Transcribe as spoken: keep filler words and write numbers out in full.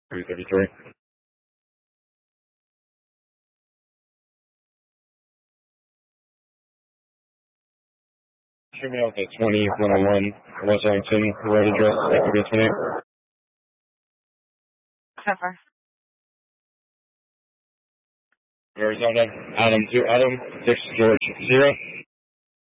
three thirty-three. Shoot me out at twenty one oh one West Arlington, road address, that could be twenty-eight. Cover. Arizona, Adam two Adam, six George zero.